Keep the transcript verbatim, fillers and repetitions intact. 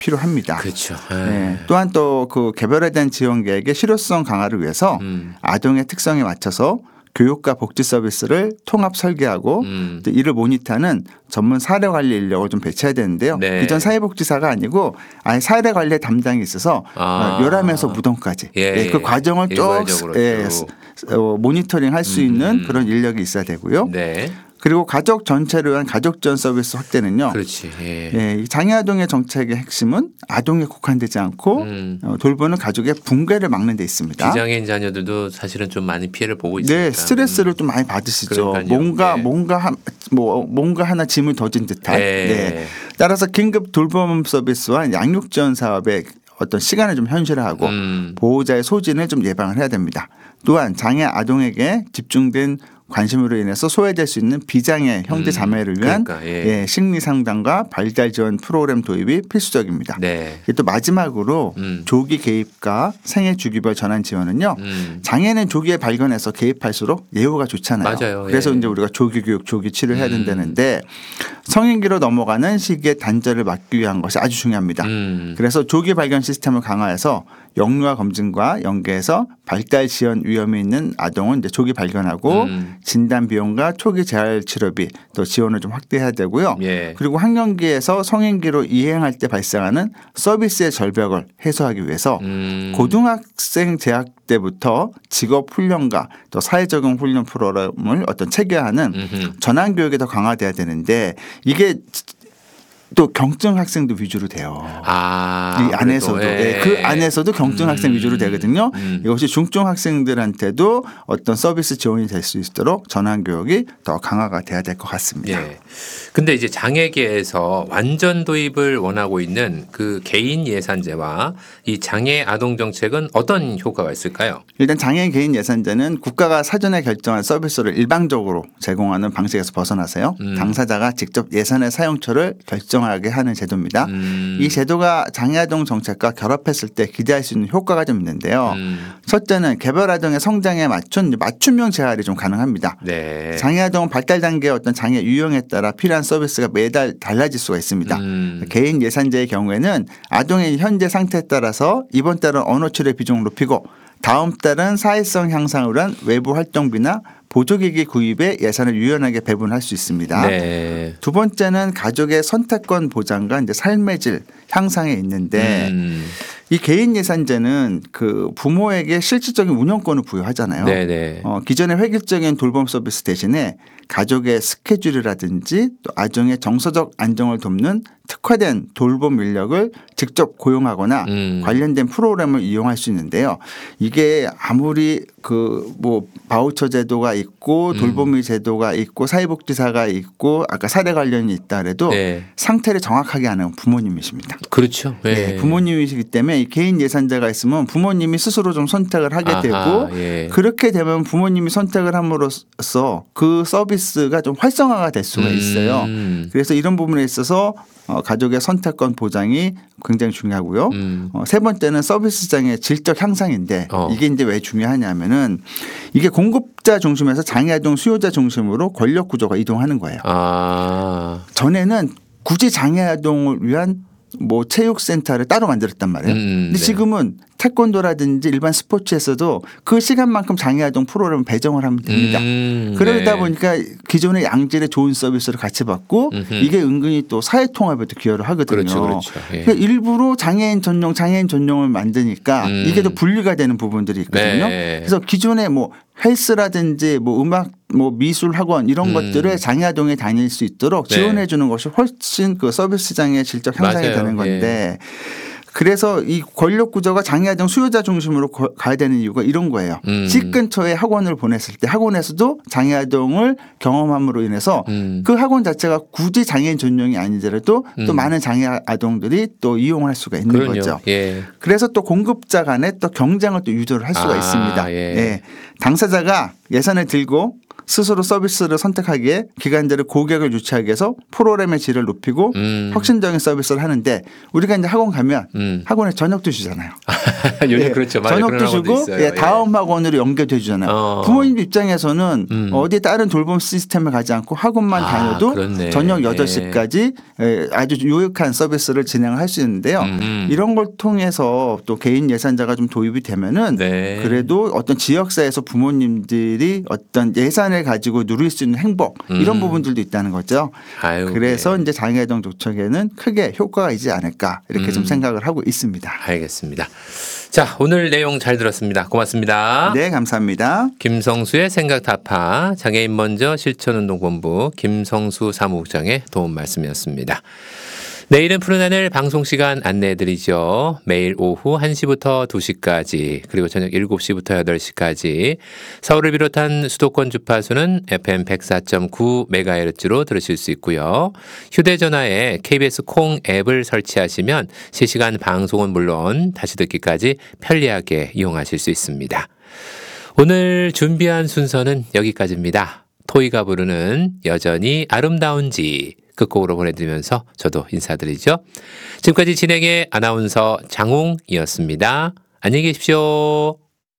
필요합니다. 그렇죠. 네. 또한 또 그 개별화된 지원 계획의 실효성 강화를 위해서 음. 아동의 특성에 맞춰서 교육과 복지 서비스를 통합 설계하고 음. 또 이를 모니터하는 전문 사례 관리 인력을 좀 배치해야 되는데요. 네. 기존 사회복지사가 아니고 아예 사례 관리 담당이 있어서 아. 열람에서 무덤까지 예. 네. 그 과정을 쭉 예. 어, 모니터링 할 수 있는 음. 그런 인력이 있어야 되고요. 네. 그리고 가족 전체를 위한 가족 지원 서비스 확대는요. 그렇지. 예. 예, 장애 아동의 정책의 핵심은 아동에 국한되지 않고 음. 어, 돌보는 가족의 붕괴를 막는 데 있습니다. 비장애인 자녀들도 사실은 좀 많이 피해를 보고 있습니다. 네, 스트레스를 음. 좀 많이 받으시죠. 그러니까요. 뭔가 네. 뭔가 한, 뭐 뭔가 하나 짐을 더 진 듯한. 네. 네. 따라서 긴급 돌봄 서비스와 양육 지원 사업의 어떤 시간을 좀 현실화하고 음. 보호자의 소진을 좀 예방을 해야 됩니다. 또한 장애 아동에게 집중된 관심으로 인해서 소외될 수 있는 비장애 형제 자매를 위한 그러니까, 예. 예, 심리 상담과 발달 지원 프로그램 도입이 필수적입니다. 네. 또 마지막으로 음. 조기 개입과 생애 주기별 전환 지원은요. 음. 장애는 조기에 발견해서 개입할수록 예후가 좋잖아요. 맞아요. 그래서 예. 이제 우리가 조기 교육, 조기 치료를 해야 된다는데 성인기로 넘어가는 시기의 단절을 막기 위한 것이 아주 중요합니다. 음. 그래서 조기 발견 시스템을 강화해서 영유아 검진과 연계해서 발달 지연 위험이 있는 아동은 이제 조기 발견하고 음. 진단 비용과 초기 재활 치료비 또 지원을 좀 확대해야 되고요. 예. 그리고 학령기에서 성인기로 이행할 때 발생하는 서비스의 절벽을 해소하기 위해서 음. 고등학생 재학 때부터 직업 훈련과 또 사회적용 훈련 프로그램을 어떤 체계화하는 음흠. 전환 교육이 더 강화돼야 되는데 이게 또 경증 학생도 위주로 돼요. 아, 이 안에서도 예. 그 안에서도 경증 학생 음. 위주로 되거든요. 음. 이것이 중증 학생들한테도 어떤 서비스 지원이 될 수 있도록 전환 교육이 더 강화가 돼야 될 것 같습니다. 예. 근데 이제 장애계에서 완전 도입을 원하고 있는 그 개인 예산제와 이 장애 아동 정책은 어떤 효과가 있을까요? 일단 장애 개인 예산제는 국가가 사전에 결정한 서비스를 일방적으로 제공하는 방식에서 벗어나서요. 음. 당사자가 직접 예산의 사용처를 결정하게 하는 제도입니다. 음. 이 제도가 장애 아동 정책과 결합했을 때 기대할 수 있는 효과가 좀 있는데요. 음. 첫째는 개별 아동의 성장에 맞춘 맞춤형 재활이 좀 가능합니다. 네. 장애 아동은 발달 단계의 어떤 장애 유형에 따라 필요한 서비스가 매달 달라질 수가 있습니다. 음. 개인 예산제의 경우에는 아동의 현재 상태에 따라서 이번 달은 언어 치료 비중을 높이고 다음 달은 사회성 향상을 위한 외부 활동비나 보조기기 구입에 예산을 유연하게 배분할 수 있습니다. 네. 두 번째는 가족의 선택권 보장과 이제 삶의 질 향상에 있는데 음. 이 개인 예산제는 그 부모에게 실질적인 운영권을 부여하잖아요. 네네. 어, 기존의 획일적인 돌봄 서비스 대신에 가족의 스케줄이라든지 또 아동의 정서적 안정을 돕는 특화된 돌봄 인력을 직접 고용하거나 음. 관련된 프로그램을 이용할 수 있는데요. 이게 아무리 그 뭐 바우처 제도가 있고 돌보미 음. 제도가 있고 사회복지사가 있고 아까 사례 관련이 있다 그래도 네. 상태를 정확하게 아는 부모님이십니다. 그렇죠. 네. 네. 부모님이시기 때문에 이 개인 예산제가 있으면 부모님이 스스로 좀 선택을 하게 아하, 되고 예. 그렇게 되면 부모님이 선택을 함으로써 그 서비스가 좀 활성화가 될 수가 있어요. 음. 그래서 이런 부분에 있어서 어, 가족의 선택권 보장이 굉장히 중요하고요. 음. 어, 세 번째는 서비스장의 질적 향상인데 어. 이게 이제 왜 중요하냐면은 이게 공급자 중심에서 장애아동 수요자 중심으로 권력 구조가 이동하는 거예요. 아. 전에는 굳이 장애아동을 위한 뭐 체육센터를 따로 만들었단 말이에요. 음, 근데 네. 지금은 태권도라든지 일반 스포츠에서도 그 시간만큼 장애아동 프로그램 배정을 하면 됩니다. 음, 그러다 네. 보니까 기존의 양질의 좋은 서비스를 같이 받고 음흠. 이게 은근히 또 사회통합에도 기여를 하거든요. 그렇죠, 그렇죠. 예. 그러니까 일부러 장애인 전용 장애인 전용을 만드니까 음. 이게 더 분리가 되는 부분들이 있거든요. 네. 그래서 기존에 뭐 헬스라든지 뭐 음악 뭐 미술 학원 이런 음. 것들을 장애아동이 다닐 수 있도록 네. 지원해 주는 것이 훨씬 그 서비스장의 질적 향상이 맞아요. 되는 건데 예. 그래서 이 권력 구조가 장애아동 수요자 중심으로 가야 되는 이유가 이런 거예요. 음. 집 근처에 학원을 보냈을 때 학원에서도 장애아동을 경험함으로 인해서 음. 그 학원 자체가 굳이 장애인 전용이 아니더라도 음. 또 많은 장애아동들이 또 이용할 수가 있는 그럼요. 거죠. 예. 그래서 또 공급자 간에 또 경쟁을 또 유도를 할 수가 아, 있습니다. 예. 예. 당사자가 예산을 들고 스스로 서비스를 선택하기에 기관들의 고객을 유치하기 위해서 프로그램의 질을 높이고 음. 혁신적인 서비스를 하는데 우리가 이제 학원 가면 음. 학원에 저녁도 주잖아요. 요즘 예. 그렇죠. 저녁도 주고 예. 다음 예. 학원으로 연결돼 주잖아요. 어. 부모님 입장에서는 음. 어디 다른 돌봄 시스템을 가지 않고 학원만 아, 다녀도 그렇네. 저녁 여덟 시까지 예. 아주 유익한 서비스를 진행할 수 있는데요. 음. 이런 걸 통해서 또 개인 예산자가 좀 도입이 되면은 네. 그래도 어떤 지역사회에서 부모님들이 어떤 예산을 가지고 누릴 수 있는 행복 이런 음. 부분들도 있다는 거죠. 아유, 그래서 네. 이제 장애아동 정책에는 크게 효과가 있지 않을까 이렇게 음. 좀 생각을 하고 있습니다. 알겠습니다. 자, 오늘 내용 잘 들었습니다. 고맙습니다. 네, 감사합니다. 김성수의 생각타파 장애인 먼저 실천운동본부 김성수 사무국장의 도움 말씀이었습니다. 내일은 푸른 하늘 방송 시간 안내해드리죠. 매일 오후 한 시부터 두 시까지 그리고 저녁 일곱 시부터 여덟 시까지 서울을 비롯한 수도권 주파수는 에프엠 백사 점 구 메가헤르츠로 들으실 수 있고요. 휴대전화에 케이비에스 콩 앱을 설치하시면 실시간 방송은 물론 다시 듣기까지 편리하게 이용하실 수 있습니다. 오늘 준비한 순서는 여기까지입니다. 토이가 부르는 여전히 아름다운지 끝곡으로 보내드리면서 저도 인사드리죠. 지금까지 진행의 아나운서 장홍이었습니다. 안녕히 계십시오.